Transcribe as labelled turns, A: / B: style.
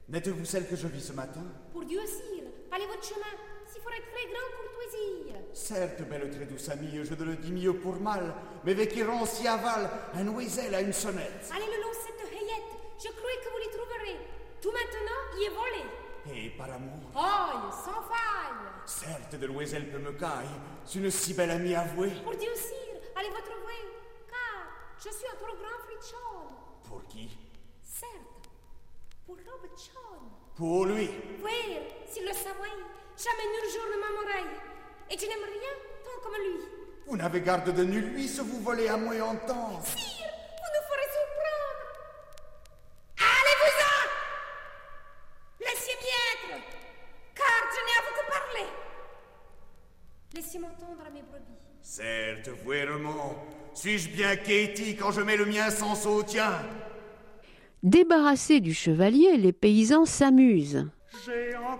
A: N'êtes-vous celle que je vis ce matin?
B: Pour Dieu, sire, allez votre chemin, s'il faut être très grande courtoisie.
A: Certes, belle très douce amie, je ne le dis mieux pour mal, mais véquirons si aval, un oisel à une sonnette.
B: Allez le long cette hayette, je crois que vous l'y trouverez. Tout maintenant, y est volé.
A: Et par amour?
B: Oh, sans faille.
A: Certes, de l'oisel peut me caille, c'est une si belle amie avouée.
B: Pour Dieu, sire, allez votre way, car je suis un trop grand frichon.
A: Pour qui?
B: Certes, pour Robert John.
A: Pour lui.
B: Oui, s'il le savait, jamais nul jour ne m'amourait. Et je n'aime rien tant comme lui.
A: Vous n'avez garde de nul lui, ce vous volez à moi en temps.
B: Sire, vous nous ferez surprendre. Allez-vous-en! Laissez-moi être, car je n'ai à vous que parler. Laissez m'entendre à mes brebis.
A: Certes, vraiment. Suis-je bien Katie quand je mets le mien sans sautien?
C: Débarrassés du chevalier, les paysans s'amusent.
A: J'ai en